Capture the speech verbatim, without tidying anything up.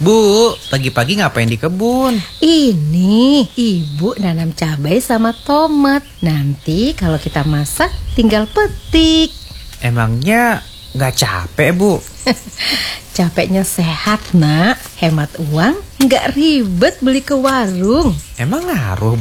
Bu, pagi-pagi ngapain di kebun? Ini ibu nanam cabai sama tomat. Nanti kalau kita masak tinggal petik. Emangnya nggak capek, Bu? Capeknya sehat, nak. Hemat uang, nggak ribet beli ke warung. Emang ngaruh, Bu?